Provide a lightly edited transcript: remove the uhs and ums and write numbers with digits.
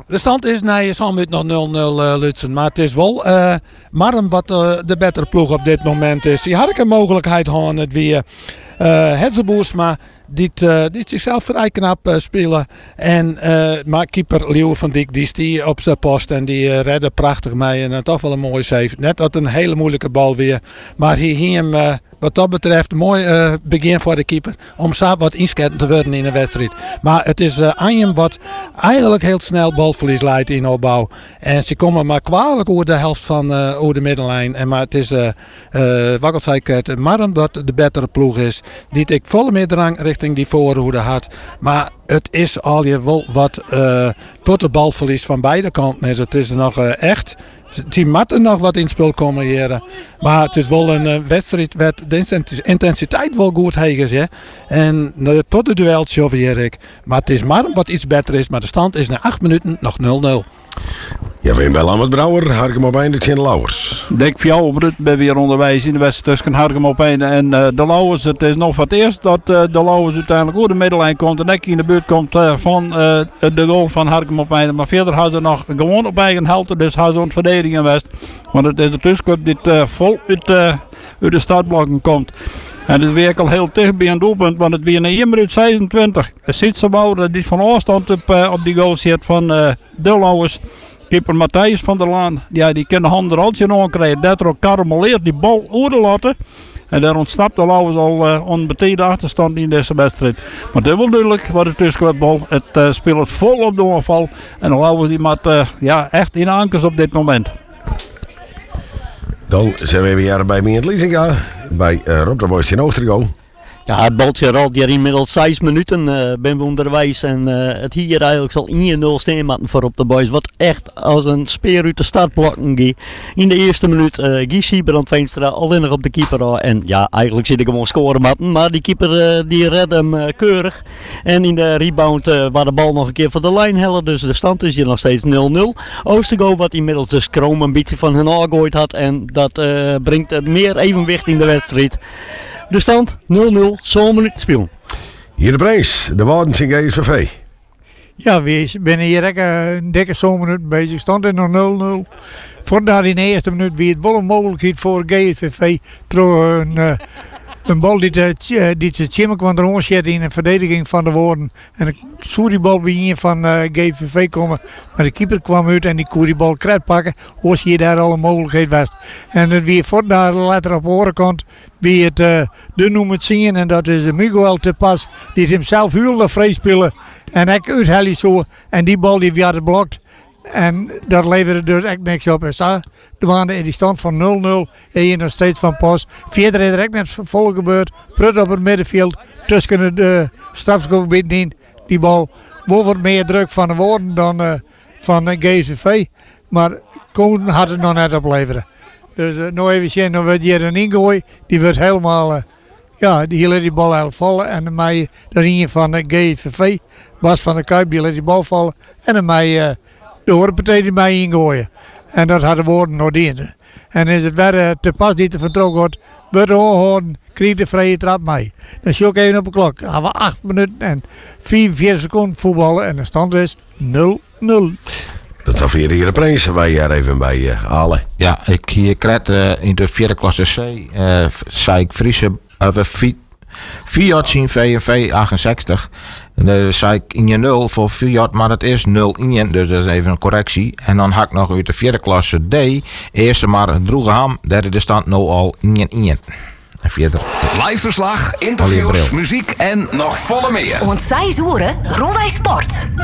De stand is zo'n minuut nog 0-0 Lutsen. Maar het is wel Marren wat de betere ploeg op dit moment is. Die had ik een mogelijkheid gehad het weer Hetzelboersma. Die zichzelf vrij knap spelen. En maar keeper Leeuw van Dijk die op zijn post. En die redde prachtig mee. En toch wel een mooie save. Net dat een hele moeilijke bal weer. Maar hier hem wat dat betreft een mooi begin voor de keeper. Om zo wat inschatten te worden in de wedstrijd. Maar het is Anjem wat eigenlijk heel snel balverlies leidt in opbouw. En ze komen maar kwalijk over de helft van over de middenlijn. En maar het is wat ik zei, maar omdat de betere ploeg is. Die ik volle meedrang richting die voorhoede had. Maar het is al je wel wat tot de balverlies van beide kanten is. Het is nog echt. Die moeten nog wat in spel komen hier. Maar het is wel een wedstrijd waar de intensiteit wel goed is. Hè? En tot de dueltje weer ik. Maar het is maar wat iets beter is. Maar de stand is na 8 minuten nog 0-0. Ja, we zijn bij Lammert Brouwer, Harkema Pijn, de Tjen Lauwers. Denk voor jou, Brut, ben weer onderwijs in de wedstrijd tussen Harkema Pijn en de Lauwers. Het is nog voor het eerst dat de Lauwers uiteindelijk over de middenlijn komt en ik in de buurt komt van de goal van Harkema Pijn. Maar verder houden ze nog gewoon op eigen helft, dus houden ze een verdediging in West. Want het is de tussenkort die vol uit de startblokken komt. En het werkt al heel dicht bij een doelpunt, want het weer na 1 minuut 26. Sietsebouwer die van afstand op die goal zit van de Lauwers. Keeper Matthijs van der Laan, ja, die kan de hand er altijd aan krijgen. Daardoor karamelleert die bal oerlaten. En daar ontsnapt de Lauwers al onbetede achterstand in deze wedstrijd. Maar dat is wel duidelijk wat het tussenbal. Het speelt vol op de aanval. En de Lauwers die maakt echt in ankers op dit moment. Dan zijn we weer bij Miert Liesinga, bij Rob de Boys in Oostergo. Ja, het baltje rolt hier inmiddels 6 minuten ben we onderwijs en het hier eigenlijk zal 1-0 staan voor op de boys. Wat echt als een speer uit de startblokken gaat. In de eerste minuut Guy Siebrand Veenstra alleen nog op de keeper. En ja, eigenlijk zit ik hem al scoren matten, maar die keeper die redde hem keurig. En in de rebound waar de bal nog een keer voor de lijn hellen, dus de stand is hier nog steeds 0-0. Oostergo wat inmiddels de Kroom een beetje van hen aangooid had en dat brengt meer evenwicht in de wedstrijd. De stand 0-0, zo'n minuut spelen. Hier de prijs, de Wardens in GSVV. Ja, we zijn hier een dikke zo'n minuut bezig. Stand er nog 0-0. Voordat in de eerste minuut wie het wel een mogelijkheid voor GSVV. Door een bal die de Tjimmer kwam er onzet in een verdediging van de Woorden. En de Soeribal bij hier van GVV komen. Maar de keeper kwam uit en die kon die bal kruid pakken. Hoe je daar al een mogelijkheid was. En het weer voor daar later op de orenkant. Wie het de noemt het zien. En dat is Miguel te pas. Die het hemzelf huurde vrij spelen. En ik uithel zo. En die bal die werd geblokt. En dat leverde dus echt niks op. De maanden in die stand van 0-0 en je nog steeds van pas. Verder is er echt net vol gebeurd. Prut op het middenveld. Tussen de strafschopgebied in. Die bal boven meer druk van de Woorden dan van GSVV. Maar Koen had het nog net opleveren. Dus nog even zien, dan wordt hier een ingooi. Die wordt helemaal, die hield die bal heel vallen. En dan mij erin van de GSVV. Bas van der Kuip, die liet die bal vallen. En dan mij de horenpartij die mij ingooien. En dat had de Woorden nog in. En is het weer te pas die te vertrokken wordt. Wordt de hoorn, krijgt de vrije trap mee. Dan zie ik even op de klok. Dan gaan we 8 minuten en 44 seconden voetballen. En de stand is 0-0. Dat zal via de prijs. Wij hier even bij halen. Ja, ik hier krijg in de 4e klasse C. Zei ik Friese Fiat zien VV 68. Dan zei ik in je 0 voor Fiat, maar het is 0 in. Dus dat is even een correctie. En dan hak ik nog uit de 4e klasse D. Eerste maar Droegeham. Derde de stand nou al in. En verder. Live verslag, interviews, muziek en nog volle meer. Want zij zoeren Groenwij Sport.